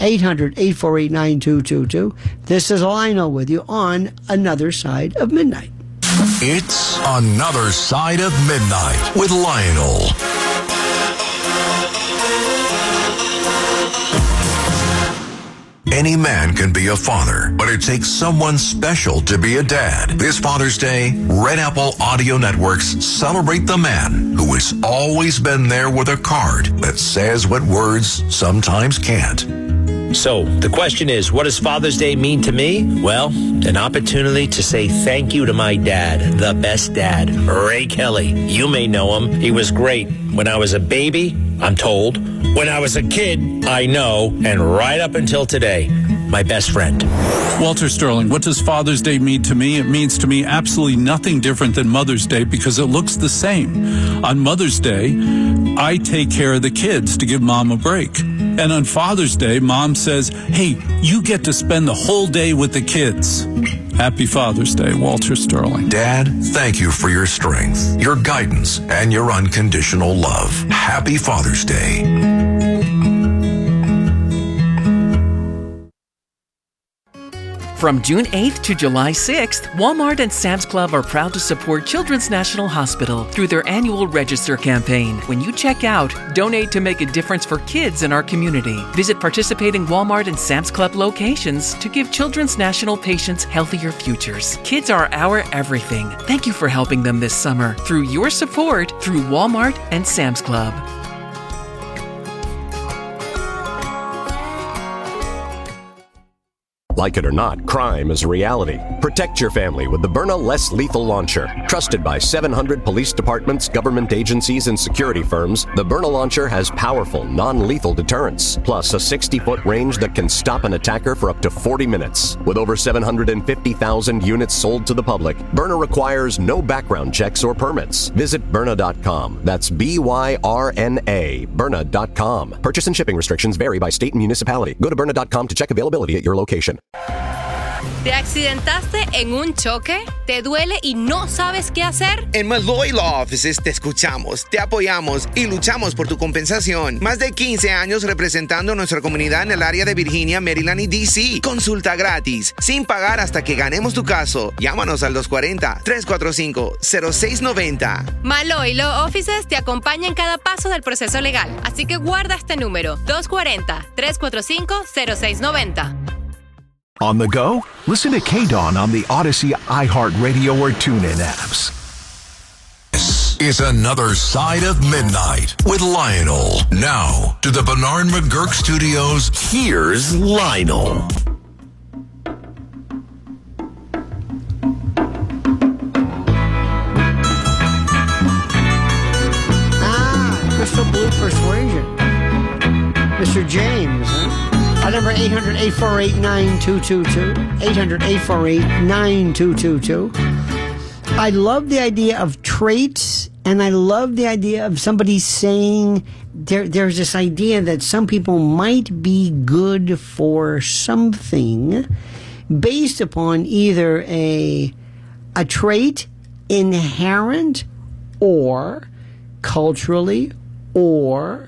800-848-9222. This is Lionel with you on Another Side of Midnight. It's Another Side of Midnight with Lionel. Any man can be a father, but it takes someone special to be a dad. This Father's Day, Red Apple Audio Networks celebrate the man who has always been there with a card that says what words sometimes can't. So, the question is, what does Father's Day mean to me? Well, an opportunity to say thank you to my dad, the best dad, Ray Kelly. You may know him. He was great when I was a baby, I'm told. When I was a kid, I know. And right up until today, my best friend. Walter Sterling, what does Father's Day mean to me? It means to me absolutely nothing different than Mother's Day because it looks the same. On Mother's Day, I take care of the kids to give Mom a break. And on Father's Day, Mom says, hey, you get to spend the whole day with the kids. Happy Father's Day, Walter Sterling. Dad, thank you for your strength, your guidance, and your unconditional love. Happy Father's Day. From June 8th to July 6th, Walmart and Sam's Club are proud to support Children's National Hospital through their annual Register campaign. When you check out, donate to make a difference for kids in our community. Visit participating Walmart and Sam's Club locations to give Children's National patients healthier futures. Kids are our everything. Thank you for helping them this summer through your support through Walmart and Sam's Club. Like it or not, crime is a reality. Protect your family with the Byrna Less Lethal Launcher. Trusted by 700 police departments, government agencies, and security firms, the Byrna Launcher has powerful, non-lethal deterrence, plus a 60-foot range that can stop an attacker for up to 40 minutes. With over 750,000 units sold to the public, Byrna requires no background checks or permits. Visit Byrna.com. That's B-Y-R-N-A, Byrna.com. Purchase and shipping restrictions vary by state and municipality. Go to Byrna.com to check availability at your location. ¿Te accidentaste en un choque? ¿Te duele y no sabes qué hacer? En Malloy Law Offices te escuchamos, te apoyamos y luchamos por tu compensación. Más de 15 años representando a nuestra comunidad en el área de Virginia, Maryland y D.C. Consulta gratis, sin pagar hasta que ganemos tu caso. Llámanos al 240-345-0690. Malloy Law Offices te acompaña en cada paso del proceso legal. Así que guarda este número, 240-345-0690. On the go? Listen to KDAWN on the Odyssey, iHeartRadio, or TuneIn apps. This is Another Side of Midnight with Lionel. Now, to the Bernard McGurk Studios, here's Lionel. Crystal Blue Persuasion. Mr. James, huh? Our number 800-848-9222. 800-848-9222. I love the idea of traits, and I love the idea of somebody saying there's this idea that some people might be good for something based upon either a trait inherent or culturally or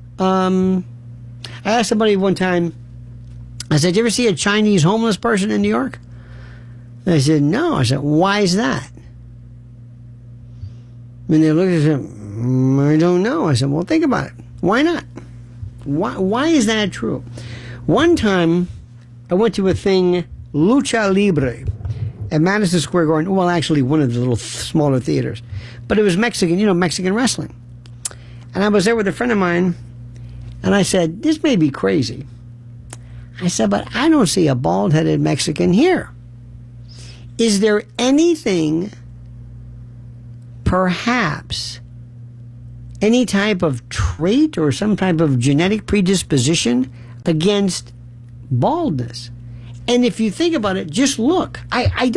I asked somebody one time, I said, "Did you ever see a Chinese homeless person in New York?" They said, "No." I said, "Why is that?" And they looked at me and said, "I don't know." I said, "Well, think about it. Why not? Why is that true?" One time, I went to a thing, Lucha Libre, at Madison Square Garden. Well, actually, one of the little smaller theaters. But it was Mexican, Mexican wrestling. And I was there with a friend of mine, and I said, "This may be crazy." I said, "But I don't see a bald-headed Mexican here. Is there anything, perhaps, any type of trait or some type of genetic predisposition against baldness?" And if you think about it, just look. And I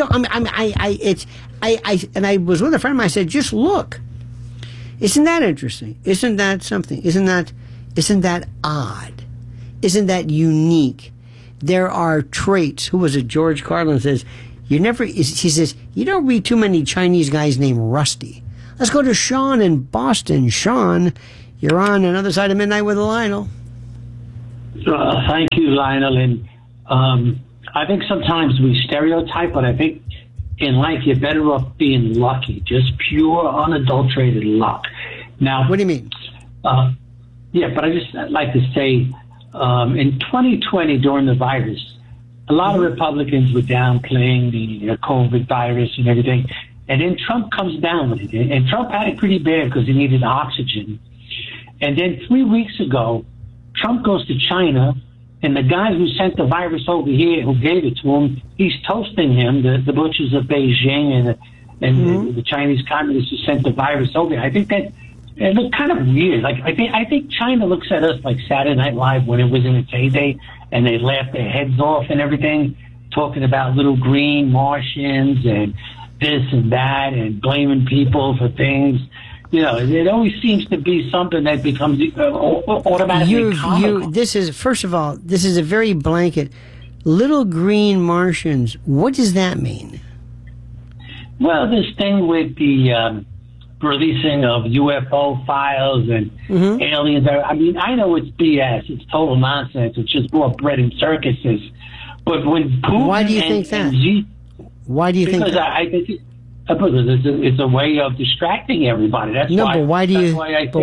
was with a friend of mine. I said, "Just look. Isn't that interesting? Isn't that something? Isn't that odd? Isn't that unique?" There are traits. Who was it? George Carlin says, he says, "You don't read too many Chinese guys named Rusty." Let's go to Sean in Boston. Sean, you're on Another Side of Midnight with Lionel. Thank you, Lionel. And I think sometimes we stereotype, but I think in life you're better off being lucky, just pure, unadulterated luck. Now, what do you mean? Yeah, but I'd like to say, in 2020 during the virus, a lot of Republicans were downplaying the COVID virus and everything. And then Trump comes down with it. And Trump had it pretty bad because he needed oxygen. And then 3 weeks ago, Trump goes to China, and the guy who sent the virus over here, who gave it to him, he's toasting him, the butchers of Beijing and the Chinese communists who sent the virus over here. I think that it looked kind of weird. Like I think China looks at us like Saturday Night Live when it was in its heyday, and they laugh their heads off and everything, talking about little green Martians and this and that, and blaming people for things. You know, it always seems to be something that becomes automatically comical. This is, first of all, this is a very blanket. Little green Martians, what does that mean? Well, this thing with the releasing of UFO files and aliens. I mean, I know it's BS. It's total nonsense. It's just more bread and circuses. But when Putin why do you think that? Why do you think that? Because I think because it's a way of distracting everybody. That's no, why. But why do you? But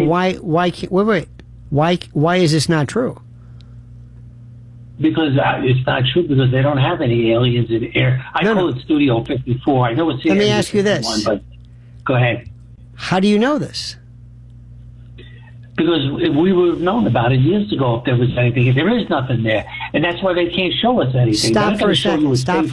why is this not true? Because it's not true, because they don't have any aliens in the air. I call it Studio 54. I know it's Let me ask you this. But go ahead. How do you know this? Because we would have known about it years ago if there was anything. If there is nothing there. And that's why they can't show us anything. Stop for a second.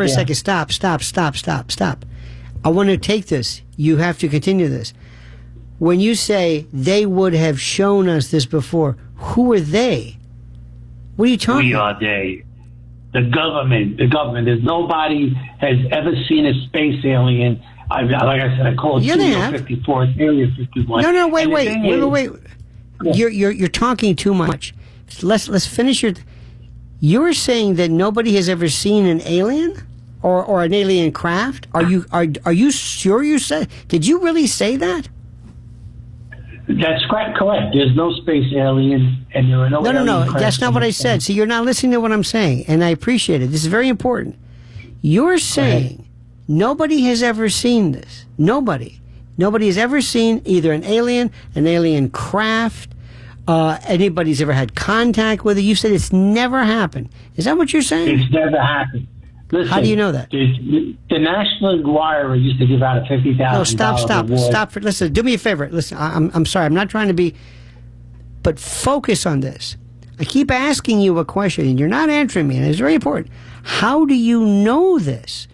Stop. I want to take this. You have to continue this. When you say they would have shown us this before, who are they? What are you talking about? We are they. The government. There's nobody has ever seen a space alien. Like I said, I call it Studio 54, Area 51. No, wait. You're talking too much. Let's finish your. You're saying that nobody has ever seen an alien or an alien craft. Are you sure you said? Did you really say that? That's correct. There's no space alien, and there are no. No. That's not what I said. See, you're not listening to what I'm saying, and I appreciate it. This is very important. You're saying nobody has ever seen this. Nobody has ever seen either an alien craft. Anybody's ever had contact with it. You said it's never happened. Is that what you're saying? It's never happened. Listen, how do you know that? The National Enquirer used to give out a $50,000. No, stop. Listen, do me a favor. Listen, I'm sorry. I'm not trying to be, but focus on this. I keep asking you a question, and you're not answering me, and it's very important. How do you know this?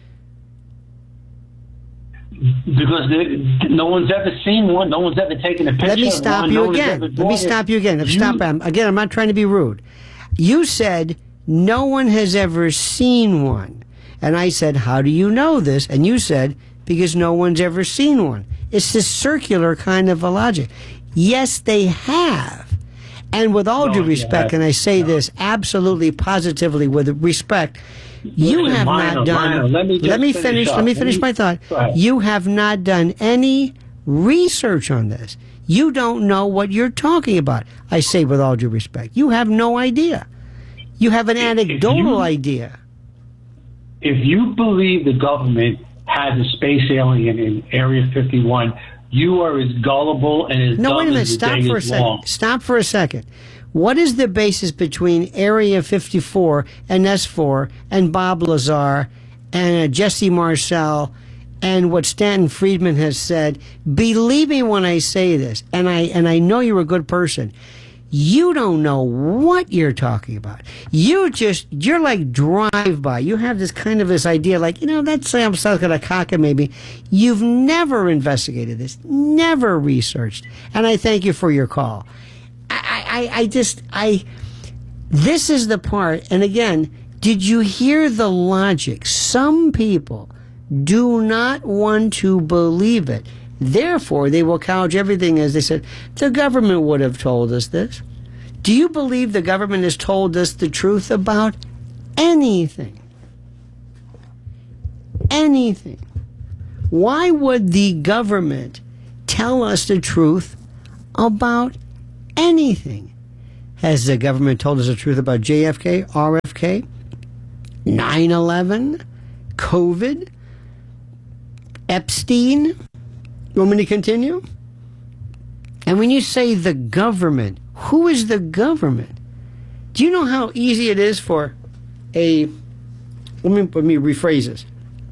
Because no one's ever seen one. No one's ever taken a picture. Let me stop you again. Again, I'm not trying to be rude. You said no one has ever seen one. And I said, how do you know this? And you said, because no one's ever seen one. It's this circular kind of a logic. Yes, they have. And with all due respect, and I say this absolutely positively with respect, you have not done. Let me finish my thought. You have not done any research on this. You don't know what you're talking about. I say with all due respect, you have no idea. You have an anecdotal idea. If you believe the government has a space alien in Area 51, you are as gullible and as dumb as the day is long. Stop for a second. What is the basis between Area 54 and S4 and Bob Lazar and Jesse Marcel and what Stanton Friedman has said? Believe me when I say this, and I know you're a good person. You don't know what you're talking about. You're like drive-by. You have this kind of this idea like, that sounds like a caca maybe. You've never investigated this, never researched. And I thank you for your call. This is the part, and again, did you hear the logic? Some people do not want to believe it. Therefore, they will couch everything as they said, the government would have told us this. Do you believe the government has told us the truth about anything? Anything. Why would the government tell us the truth about anything? Has the government told us the truth about JFK, RFK, 9/11, COVID, Epstein? You want me to continue? And when you say the government, who is the government? Do you know how easy it is for let me rephrase this.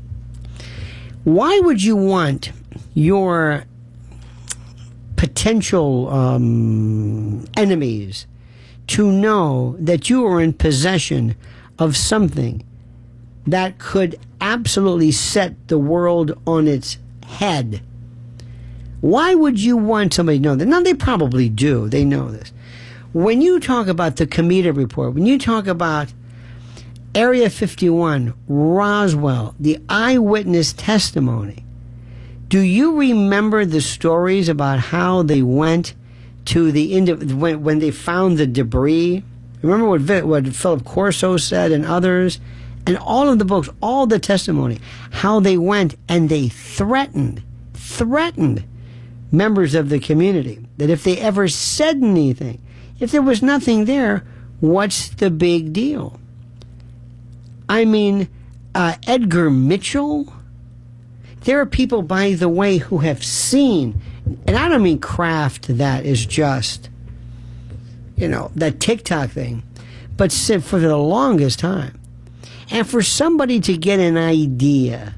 Why would you want your potential enemies to know that you are in possession of something that could absolutely set the world on its head? Why would you want somebody to know that? Now, they probably do. They know this. When you talk about the Cometa report, when you talk about Area 51, Roswell, the eyewitness testimony, do you remember the stories about how they went to when they found the debris? Remember what Philip Corso said and others? And all of the books, all the testimony, how they went and they threatened members of the community that if they ever said anything, if there was nothing there, what's the big deal? I mean, Edgar Mitchell. There are people, by the way, who have seen, and I don't mean craft that is just, that TikTok thing, but for the longest time. And for somebody to get an idea,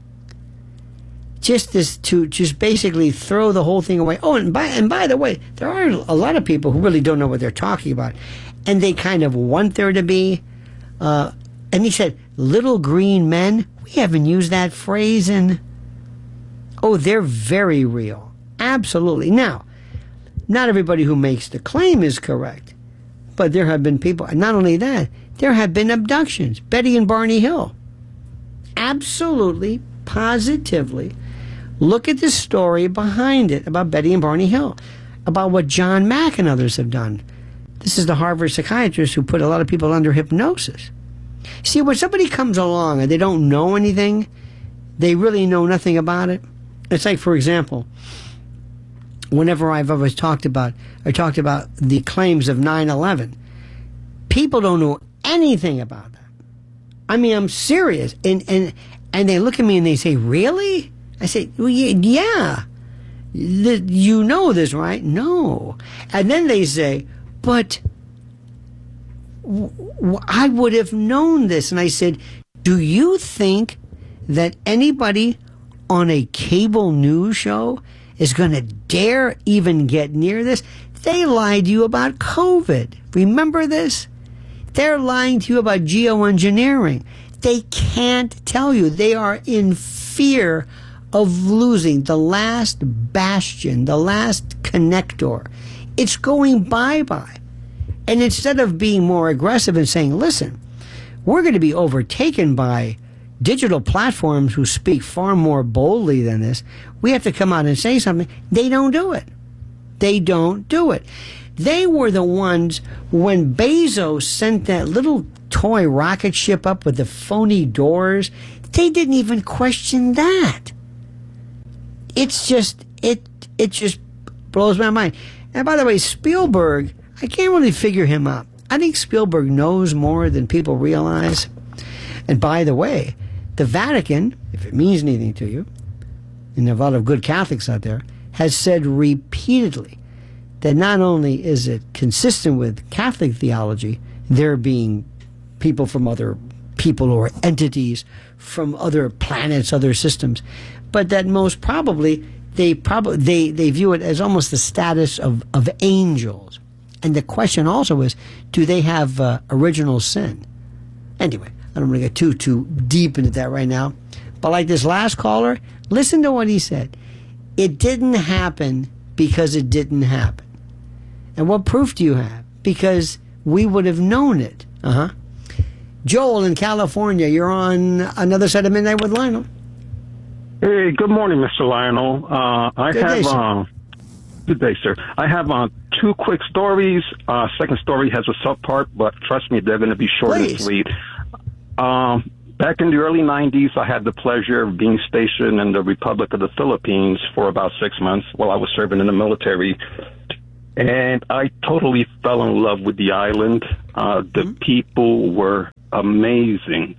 just basically throw the whole thing away. Oh, and by the way, there are a lot of people who really don't know what they're talking about, and they kind of want there to be. And he said, "Little green men." We haven't used that phrase in. Oh, they're very real, absolutely. Now, not everybody who makes the claim is correct, but there have been people. And not only that, there have been abductions. Betty and Barney Hill. Absolutely, positively. Look at the story behind it about Betty and Barney Hill, about what John Mack and others have done. This is the Harvard psychiatrist who put a lot of people under hypnosis. See, when somebody comes along and they don't know anything, they really know nothing about it. It's like, for example, whenever I've always talked about the claims of 9/11, people don't know anything about that. I mean, I'm serious. And they look at me and they say, "Really?" I say, "Well, yeah. You know this, right?" "No." And then they say, "But I would have known this." And I said, "Do you think that anybody on a cable news show is going to dare even get near this?" They lied to you about COVID. Remember this? They're lying to you about geoengineering. They can't tell you. They are in fear of losing the last bastion, the last connector. It's going bye-bye. And instead of being more aggressive and saying, "Listen, we're going to be overtaken by digital platforms who speak far more boldly than this. We have to come out and say something," they don't do it. They don't do it. They were the ones when Bezos sent that little toy rocket ship up with the phony doors. They didn't even question that. It's just, it just blows my mind. And by the way, Spielberg, I can't really figure him out. I think Spielberg knows more than people realize. And by the way, the Vatican, if it means anything to you, and there are a lot of good Catholics out there, has said repeatedly that not only is it consistent with Catholic theology, there being people from other people or entities from other planets, other systems, but that most probably they view it as almost the status of angels. And the question also is, do they have original sin? Anyway, I don't want to get too deep into that right now. But like this last caller, listen to what he said. It didn't happen because it didn't happen. And what proof do you have? Because we would have known it. Joel in California, you're on another side of Midnight with Lionel. Hey, good morning, Mr. Lionel. Good day, sir. I have two quick stories. Second story has a subpart, but trust me, they're going to be short and sweet. Back in the early 90s, I had the pleasure of being stationed in the Republic of the Philippines for about 6 months while I was serving in the military. And I totally fell in love with the island. The people were amazing.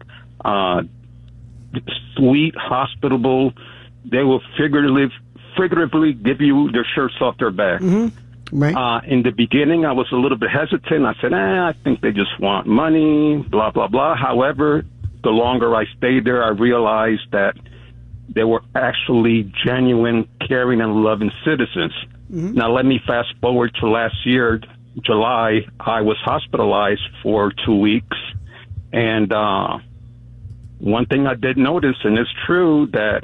Sweet, hospitable. They will figuratively give you their shirts off their back. Right. In the beginning, I was a little bit hesitant. I said, I think they just want money, blah, blah, blah. However, the longer I stayed there, I realized that they were actually genuine, caring, and loving citizens. Now, let me fast forward to last year, July. I was hospitalized for 2 weeks. And one thing I did notice, and it's true, that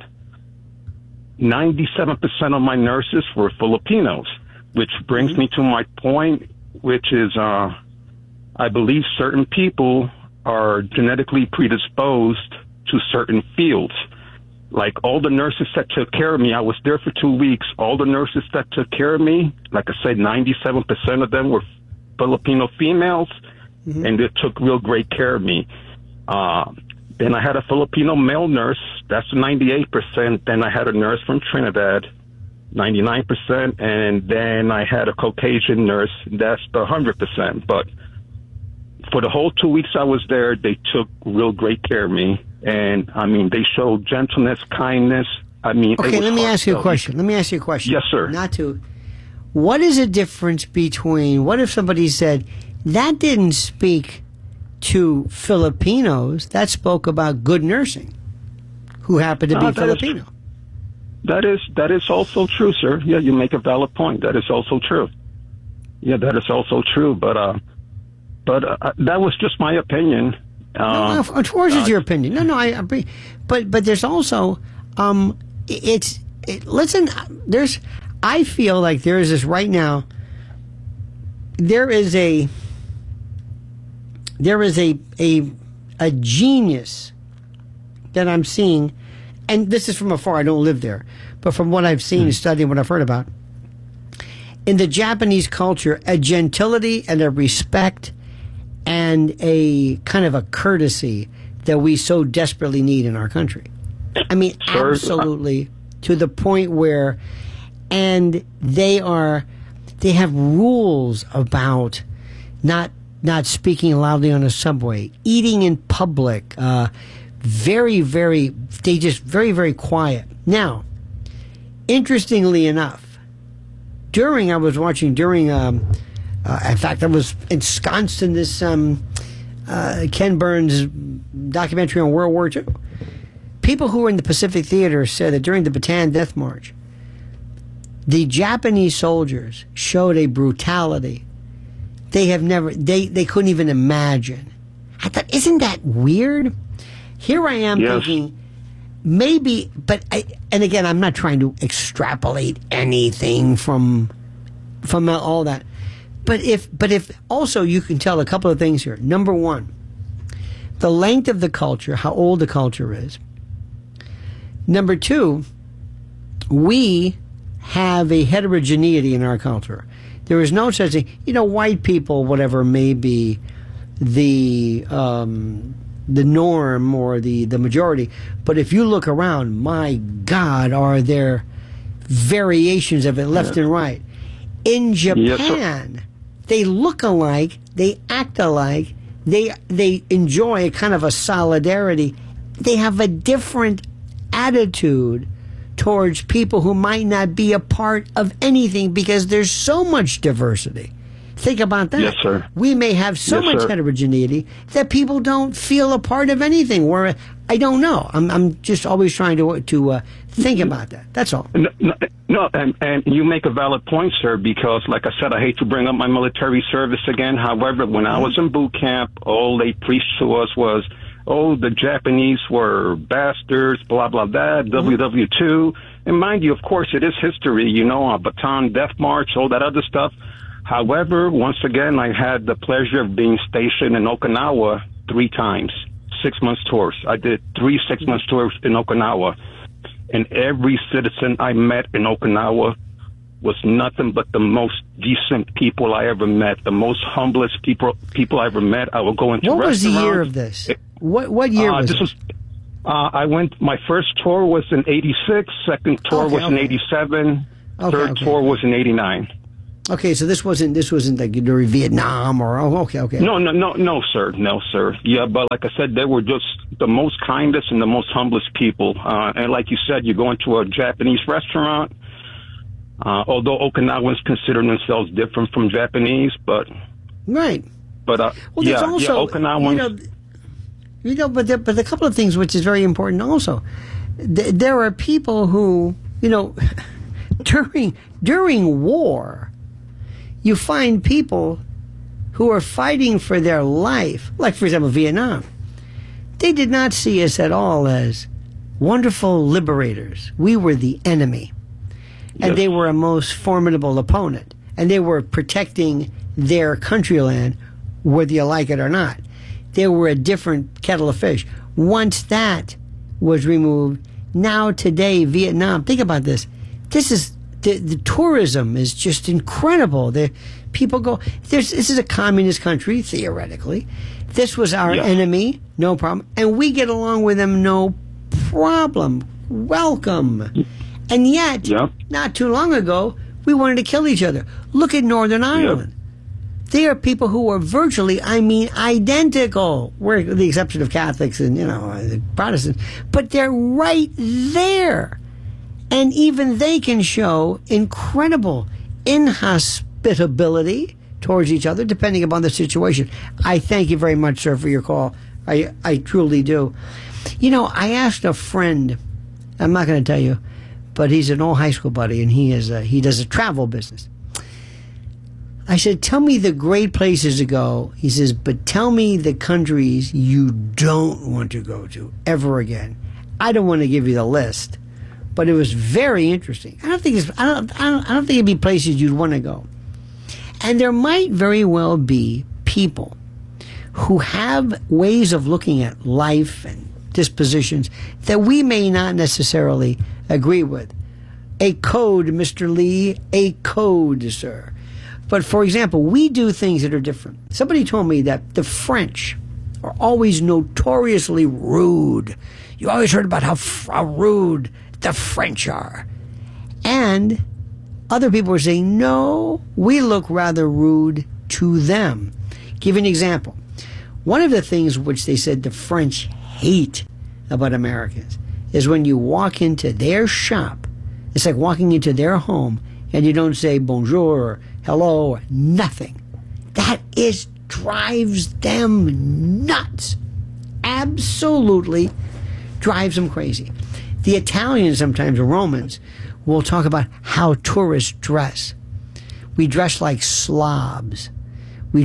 97% of my nurses were Filipinos, which brings me to my point, which is I believe certain people are genetically predisposed to certain fields. Like all the nurses that took care of me, I was there for 2 weeks. All the nurses that took care of me, like I said, 97% of them were Filipino females, and they took real great care of me. Then I had a Filipino male nurse, that's 98%. Then I had a nurse from Trinidad, 99%. And then I had a Caucasian nurse, that's the 100%. But for the whole 2 weeks I was there, they took real great care of me. And, I mean, they showed gentleness, kindness. I mean, okay, let me ask you a question. Yes, sir. What is the difference between, what if somebody said, that didn't speak to Filipinos, that spoke about good nursing, who happened to be Filipino? That is also true, sir. Yeah, you make a valid point. That is also true. Yeah, that is also true. But that was just my opinion. Of course, it's your opinion. No, I agree. But there's also, I feel like there is this right now. There is a genius that I'm seeing, and this is from afar. I don't live there, but from what I've seen, studying what I've heard about in the Japanese culture, a gentility and a respect and a kind of a courtesy that we so desperately need in our country. I mean, absolutely, to the point where, and they have rules about not speaking loudly on a subway, eating in public, very, very quiet. Now, interestingly enough, I was watching, in fact, I was ensconced in this Ken Burns documentary on World War II. People who were in the Pacific Theater said that during the Bataan Death March, the Japanese soldiers showed a brutality they couldn't even imagine. I thought, isn't that weird? Here I am thinking, maybe, and again, I'm not trying to extrapolate anything from all that. But if also you can tell a couple of things here. Number one, the length of the culture, how old the culture is. Number two, we have a heterogeneity in our culture. There is no such thing, white people, whatever may be the norm or the majority. But if you look around, my God, are there variations of it left and right. In Japan, they look alike, they act alike, they enjoy a kind of a solidarity. They have a different attitude towards people who might not be a part of anything because there's so much diversity. Think about that. Yes, sir. We may have so much heterogeneity that people don't feel a part of anything. Where I don't know. I'm just always trying to think about that. That's all. No, and you make a valid point, sir, because, like I said, I hate to bring up my military service again. However, when I was in boot camp, all they preached to us was, the Japanese were bastards, blah, blah, blah, WW2. And mind you, of course, it is history, Bataan Death March, all that other stuff. However, once again, I had the pleasure of being stationed in Okinawa 3 times, 6 months tours. I did 3 6-month tours in Okinawa. And every citizen I met in Okinawa was nothing but the most decent people I ever met, the most humblest people I ever met. I would go into restaurants. What was the year of this? What year was this? My first tour was in 86, second tour was in 87, third tour was in 89. Okay, so this wasn't like during Vietnam or okay. No, sir. Yeah, but like I said, they were just the most kindest and the most humblest people. And like you said, you go into a Japanese restaurant. Although Okinawans consider themselves different from Japanese, but right. But well, there's also Okinawans. But a couple of things which is very important also. There are people who during war. You find people who are fighting for their life, like, for example, Vietnam. They did not see us at all as wonderful liberators. We were the enemy. And they were a most formidable opponent. And they were protecting their country land, whether you like it or not. They were a different kettle of fish. Once that was removed, now today, Vietnam, think about this. This is... The tourism is just incredible. The people go. This is a communist country, theoretically. This was our enemy, no problem, and we get along with them, no problem. Welcome. And yet, not too long ago, we wanted to kill each other. Look at Northern Ireland. They are people who are virtually, identical. With the exception of Catholics and the Protestants, but they're right there. And even they can show incredible inhospitability towards each other, depending upon the situation. I thank you very much, sir, for your call. I truly do. I asked a friend, I'm not going to tell you, but he's an old high school buddy, and he does a travel business. I said, tell me the great places to go. He says, but tell me the countries you don't want to go to ever again. I don't want to give you the list. But it was very interesting. I don't think it'd be places you'd want to go. And there might very well be people who have ways of looking at life and dispositions that we may not necessarily agree with. A code, Mr. Lee, a code, sir. But for example, we do things that are different. Somebody told me that the French are always notoriously rude. You always heard about how rude the French are. And other people are saying, no, we look rather rude to them. Give an example. One of the things which they said the French hate about Americans is when you walk into their shop, it's like walking into their home and you don't say bonjour or hello or nothing. That drives them nuts. Absolutely drives them crazy. The Italians, sometimes Romans, will talk about how tourists dress. We dress like slobs. We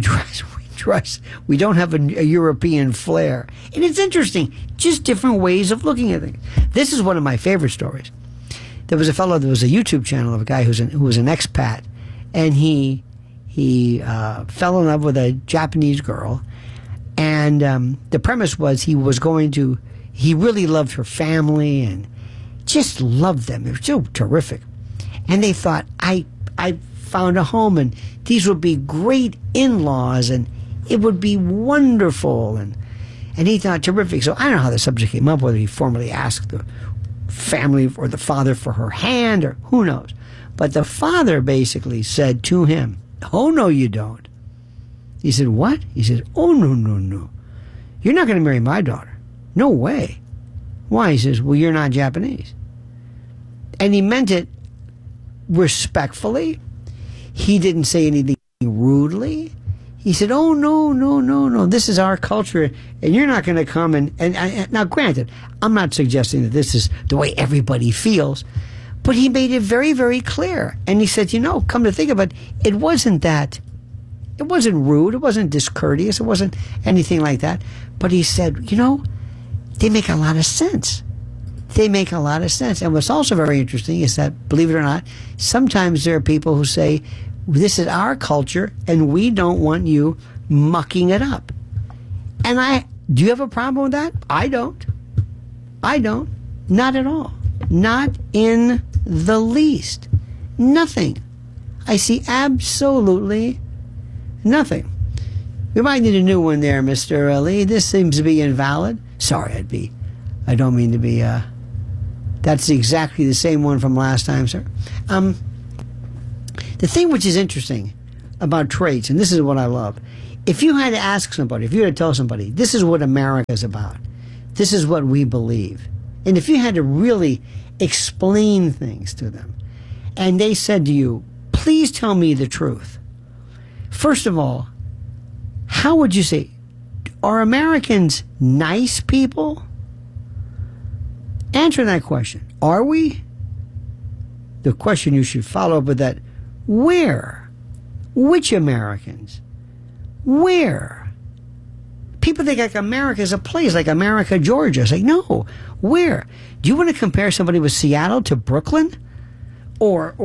don't have a European flair. And it's interesting, just different ways of looking at things. This is one of my favorite stories. There was a YouTube channel of a guy who was an expat, and he fell in love with a Japanese girl, and the premise was he really loved her family and just loved them. They were so terrific. And they thought, I found a home, and these would be great in-laws, and it would be wonderful. And he thought, terrific. So I don't know how the subject came up, whether he formally asked the family or the father for her hand, or who knows. But the father basically said to him, oh, no, you don't. He said, what? He said, oh, no. You're not going to marry my daughter. No way. Why? He says, well, you're not Japanese. And he meant it respectfully. He didn't say anything rudely. He said, oh, no. This is our culture, and you're not going to come and now, granted, I'm not suggesting that this is the way everybody feels, but he made it very, very clear. And he said, come to think of it, it wasn't rude, it wasn't discourteous, it wasn't anything like that. But he said, they make a lot of sense. They make a lot of sense. And what's also very interesting is that, believe it or not, sometimes there are people who say, this is our culture, and we don't want you mucking it up. And do you have a problem with that? I don't. Not at all. Not in the least. Nothing. I see absolutely nothing. We might need a new one there, Mr. Lee. This seems to be invalid. Sorry, I don't mean to be, that's exactly the same one from last time, sir. The thing which is interesting about traits, and this is what I love, if you had to ask somebody, if you had to tell somebody, this is what America is about, this is what we believe, and if you had to really explain things to them, and they said to you, please tell me the truth. First of all, how would you say, are Americans nice people? Answer that question. Are we? The question you should follow up with that, where? Which Americans? Where? People think like America is a place, like America, Georgia. It's like, no. Where? Do you want to compare somebody with Seattle to Brooklyn? Or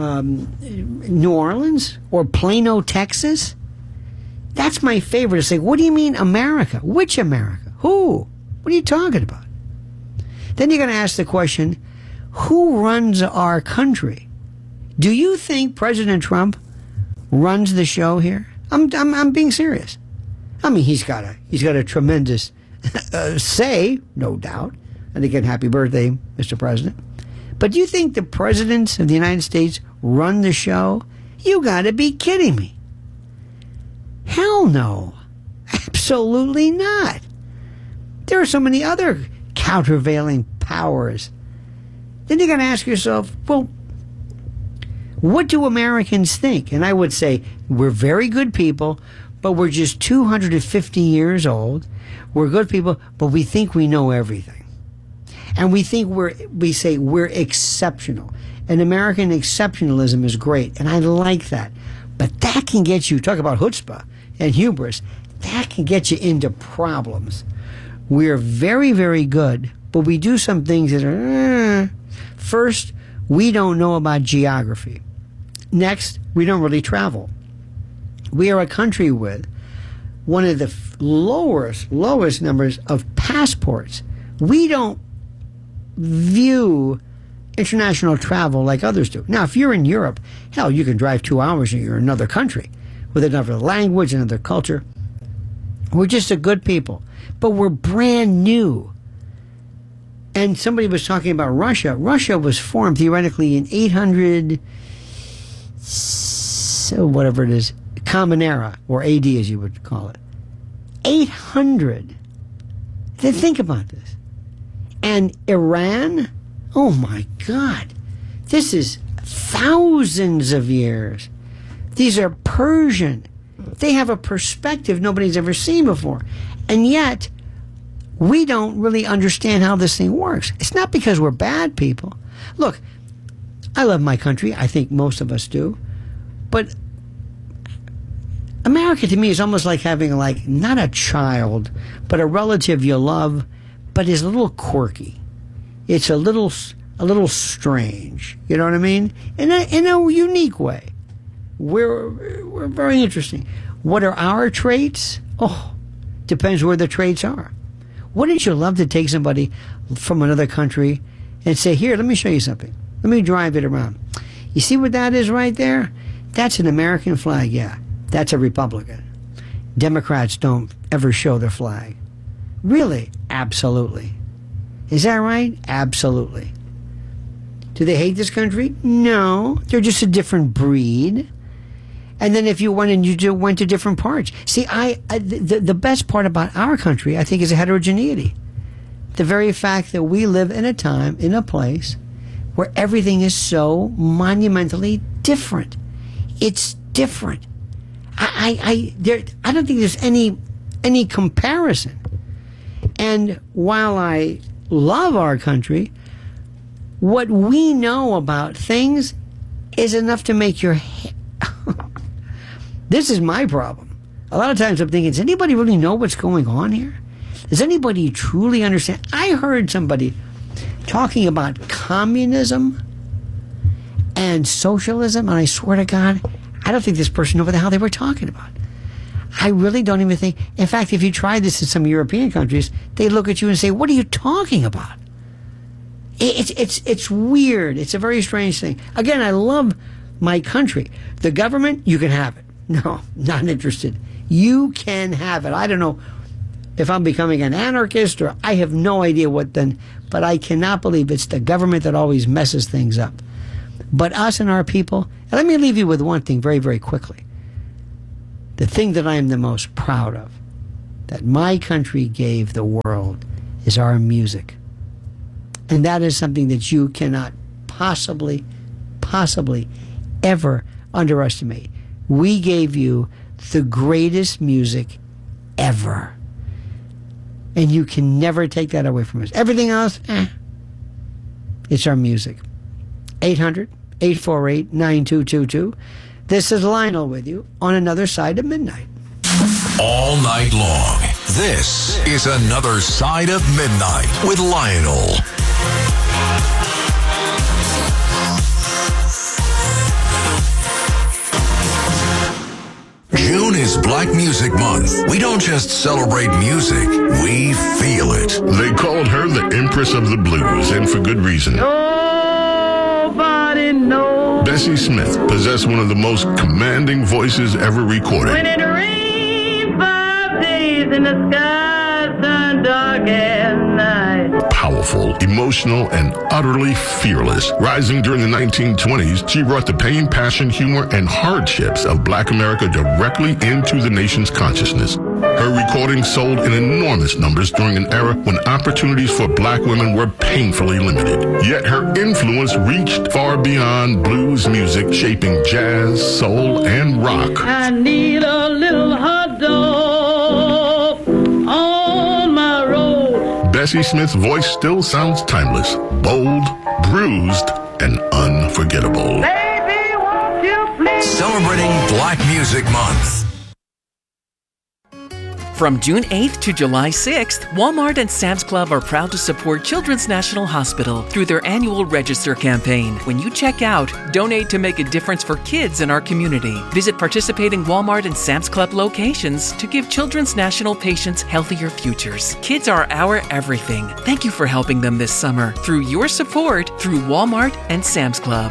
New Orleans? Or Plano, Texas? That's my favorite. It's like, what do you mean America? Which America? Who? What are you talking about? Then you're going to ask the question, who runs our country? Do you think President Trump runs the show here? I'm being serious. I mean, he's got a tremendous say, no doubt. And again, happy birthday, Mr. President. But do you think the presidents of the United States run the show? You got to be kidding me. Hell no. Absolutely not. There are so many other countervailing powers. Then you're going to ask yourself, well, what do Americans think? And I would say, we're very good people, but we're just 250 years old. We're good people, but we think we know everything. And we think we say we're exceptional. And American exceptionalism is great, and I like that. But that can get you, talk about chutzpah and hubris, that can get you into problems. We're very, very good, but we do some things that are, first, we don't know about geography. Next, we don't really travel. We are a country with one of the lowest numbers of passports. We don't view international travel like others do. Now, if you're in Europe, hell, you can drive 2 hours and you're in another country with another language, another culture. We're just a good people, but we're brand new. And somebody was talking about Russia. Russia was formed theoretically in 800, so whatever it is, Common Era, or AD as you would call it. 800. Then think about this. And Iran, oh my God, this is thousands of years. These are Persian. They have a perspective nobody's ever seen before. And yet, we don't really understand how this thing works. It's not because we're bad people. Look, I love my country. I think most of us do. But America to me is almost like having not a child, but a relative you love, but is a little quirky. It's a little strange. You know what I mean? In a unique way. We're very interesting. What are our traits? Oh, depends where the traits are. Wouldn't you love to take somebody from another country and say, here, let me show you something. Let me drive it around. You see what that is right there? That's an American flag, yeah. That's a Republican. Democrats don't ever show their flag. Really? Absolutely. Is that right? Absolutely. Do they hate this country? No. They're just a different breed. And then if you went and you went to different parts. See, the best part about our country, I think, is a heterogeneity. The very fact that we live in a time, in a place, where everything is so monumentally different. It's different. I don't think there's any comparison. And while I love our country, what we know about things is enough to make your head. This is my problem. A lot of times I'm thinking, does anybody really know what's going on here? Does anybody truly understand? I heard somebody talking about communism and socialism, and I swear to God, I don't think this person knew what the hell they were talking about. I really don't even think. In fact, if you try this in some European countries, they look at you and say, what are you talking about? It's weird. It's a very strange thing. Again, I love my country. The government, you can have it. No, not interested. You can have it. I don't know if I'm becoming an anarchist or I have no idea what then, but I cannot believe it's the government that always messes things up. But us and our people, and let me leave you with one thing very, very quickly. The thing that I am the most proud of, that my country gave the world, is our music. And that is something that you cannot possibly ever underestimate. We gave you the greatest music ever. And you can never take that away from us. Everything else, it's our music. 800-848-9222. This is Lionel with you on Another Side of Midnight. All night long, this is Another Side of Midnight with Lionel. June is Black Music Month. We don't just celebrate music, we feel it. They called her the Empress of the Blues, and for good reason. Nobody knows. Bessie Smith possessed one of the most commanding voices ever recorded. When it rains 5 days and the sky turns dark at night. Powerful, emotional, and utterly fearless. Rising during the 1920s, she brought the pain, passion, humor, and hardships of Black America directly into the nation's consciousness. Her recordings sold in enormous numbers during an era when opportunities for Black women were painfully limited. Yet her influence reached far beyond blues music, shaping jazz, soul, and rock. I need a little hot dog on my road. Bessie Smith's voice still sounds timeless, bold, bruised, and unforgettable. Baby, won't you please? Celebrating Black Music Month. From June 8th to July 6th, Walmart and Sam's Club are proud to support Children's National Hospital through their annual Register campaign. When you check out, donate to make a difference for kids in our community. Visit participating Walmart and Sam's Club locations to give Children's National patients healthier futures. Kids are our everything. Thank you for helping them this summer through your support through Walmart and Sam's Club.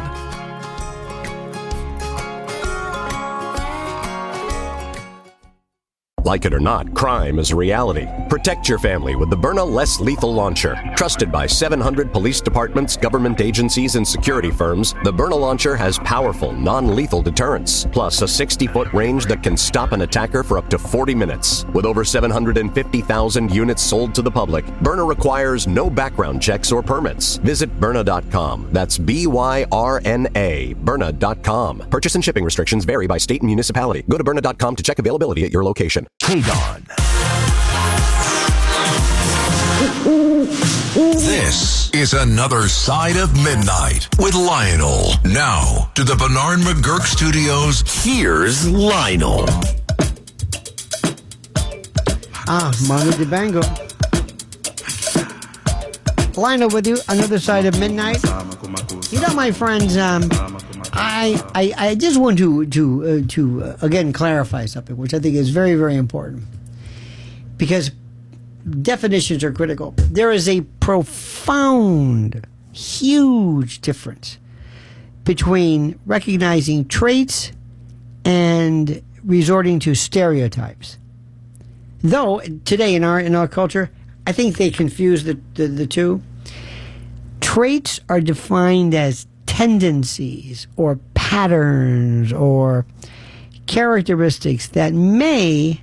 Like it or not, crime is a reality. Protect your family with the Byrna Less Lethal Launcher. Trusted by 700 police departments, government agencies, and security firms, the Byrna Launcher has powerful, non-lethal deterrence, plus a 60-foot range that can stop an attacker for up to 40 minutes. With over 750,000 units sold to the public, Byrna requires no background checks or permits. Visit Byrna.com. That's B-Y-R-N-A, Byrna.com. Purchase and shipping restrictions vary by state and municipality. Go to Byrna.com to check availability at your location. KDON. This is Another Side of Midnight with Lionel. Now, to the Bernard McGurk Studios, here's Lionel. Manu Dibango. Lionel with you, Another Side of Midnight. You know, my friends, I just want to again clarify something, which I think is very, very important, because definitions are critical. There is a profound, huge difference between recognizing traits and resorting to stereotypes. Though today in our culture, I think they confuse the two. Traits are defined as tendencies or patterns or characteristics that may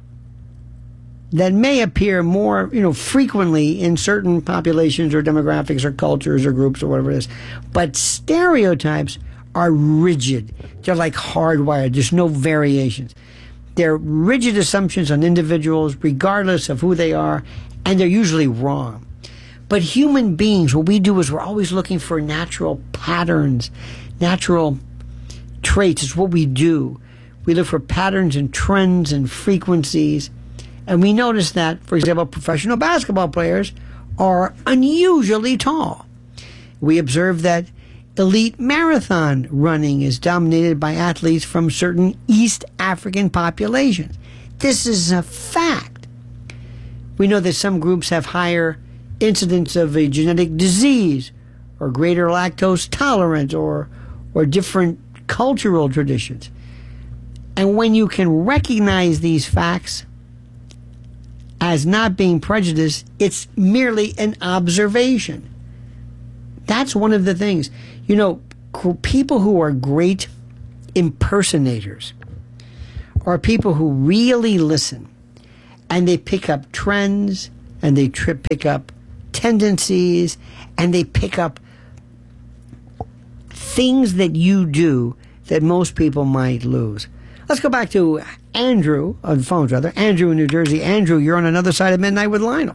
appear more, frequently in certain populations or demographics or cultures or groups or whatever it is. But stereotypes are rigid. They're like hardwired. There's no variations. They're rigid assumptions on individuals, regardless of who they are, and they're usually wrong. But human beings, what we do is we're always looking for natural patterns, natural traits. It's what we do. We look for patterns and trends and frequencies. And we notice that, for example, professional basketball players are unusually tall. We observe that elite marathon running is dominated by athletes from certain East African populations. This is a fact. We know that some groups have higher incidence of a genetic disease or greater lactose tolerance or different cultural traditions. And when you can recognize these facts as not being prejudiced, it's merely an observation. That's one of the things. people who are great impersonators are people who really listen, and they pick up trends, and they pick up tendencies, and they pick up things that you do that most people might lose. Let's go back to Andrew, on the phones rather. Andrew in New Jersey. Andrew, you're on another side of midnight with Lionel.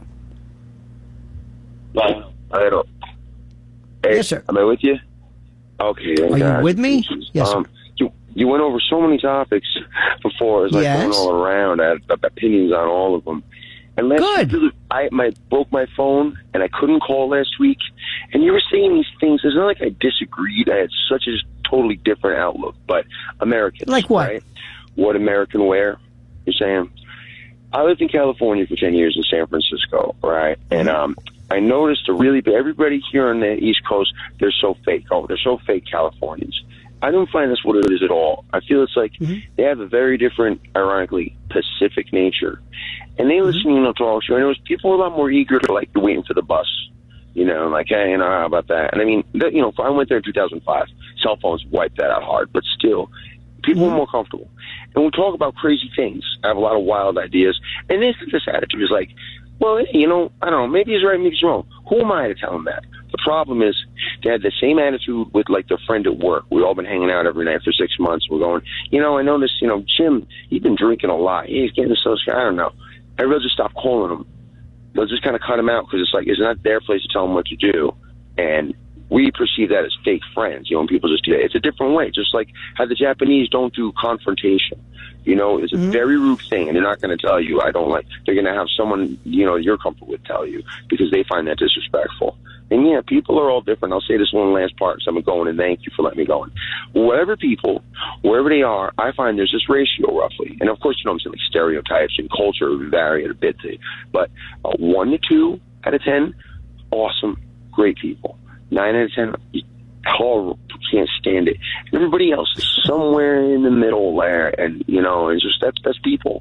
Hey, yes, sir. Am I with you? Okay. Are you with me? Yes, sir. You went over so many topics before. It's like going all around. I had opinions on all of them. And last week, I broke my phone, and I couldn't call last week. And you were saying these things. It's not like I disagreed. I had such a totally different outlook. But Americans. Like what? Right? What American wear, you're saying? I lived in California for 10 years in San Francisco, right? And I noticed everybody here on the East Coast, they're so fake. Oh, they're so fake, Californians. I don't find that's what it is at all. I feel it's like they have a very different, ironically, Pacific nature. And they listen, to talk show. And it was people were a lot more eager to, like, waiting for the bus. Like, hey, how about that? And I mean, I went there in 2005. Cell phones wiped that out hard. But still, people were more comfortable. And we talk about crazy things. I have a lot of wild ideas. And this attitude is like, well, I don't know, maybe he's right, maybe he's wrong. Who am I to tell him that? The problem is they had the same attitude with, like, their friend at work. We've all been hanging out every night for 6 months. We're going, I noticed, Jim, he's been drinking a lot. He's getting so scared. I don't know. Everybody just stop calling him. They'll just kind of cut him out because it's like, it's not their place to tell him what to do. And we perceive that as fake friends, when people just do that. It's a different way, just like how the Japanese don't do confrontation. It's a very rude thing, and they're not going to tell you, I don't like, they're going to have someone, you're comfortable with tell you, because they find that disrespectful. And yeah, people are all different. I'll say this one last part, so I'm going, and thank you for letting me go. Whatever people, wherever they are, I find there's this ratio roughly. And of course, I'm saying like stereotypes and culture vary a bit, but 1 to 2 out of 10, awesome, great people. 9 out of 10, horrible, can't stand it. Everybody else is somewhere in the middle there, and it's just that's people.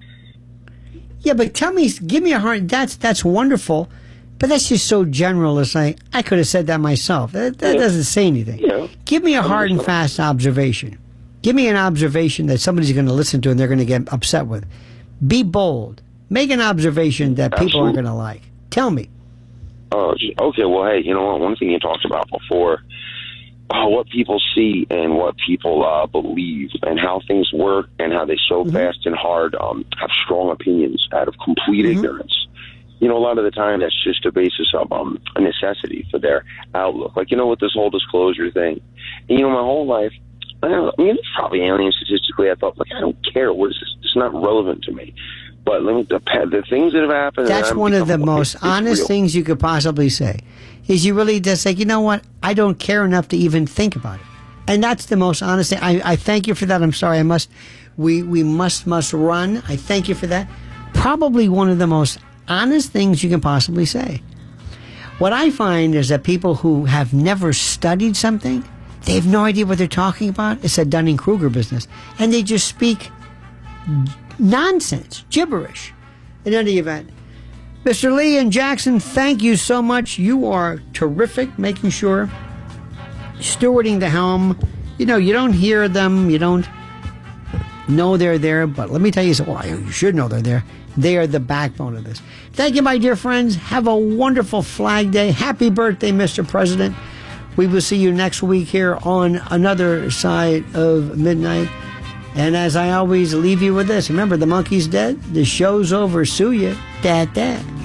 Yeah, but give me a hard. That's wonderful, but that's just so general. It's like I could have said that myself. That doesn't say anything. Yeah. Give me a hard and fast observation. Give me an observation that somebody's going to listen to and they're going to get upset with. Be bold. Make an observation that people aren't going to like. Tell me. Oh, okay. Well, hey, you know what? One thing you talked about before, what people see and what people believe and how things work and how they so fast and hard have strong opinions out of complete ignorance. A lot of the time that's just a basis of a necessity for their outlook. Like, with this whole disclosure thing. And, my whole life, it's probably alien statistically. I thought, I don't care. What is this? It's not relevant to me. But the things that have happened. That's one of the most honest things you could possibly say. Is you really just say, you know what? I don't care enough to even think about it. And that's the most honest thing. I thank you for that. I'm sorry. We must run. I thank you for that. Probably one of the most honest things you can possibly say. What I find is that people who have never studied something, they have no idea what they're talking about. It's a Dunning-Kruger business. And they just speak nonsense, gibberish. In any event, Mr. Lee and Jackson, thank you so much. You are terrific, making sure, stewarding the helm. You don't hear them, you don't know they're there, but let me tell you something. Well, you should know they're there. They are the backbone of this. Thank you, my dear friends. Have a wonderful Flag Day. Happy birthday, Mr. President. We will see you next week here on another side of midnight. And as I always leave you with this, remember, the monkey's dead. The show's over. Sue ya. Dad.